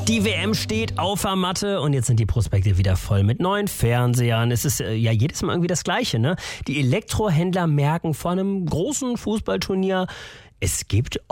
Die WM steht auf der Matte und jetzt sind die Prospekte wieder voll mit neuen Fernsehern. Es ist ja jedes Mal irgendwie das Gleiche, ne? Die Elektrohändler merken vor einem großen Fußballturnier, es gibt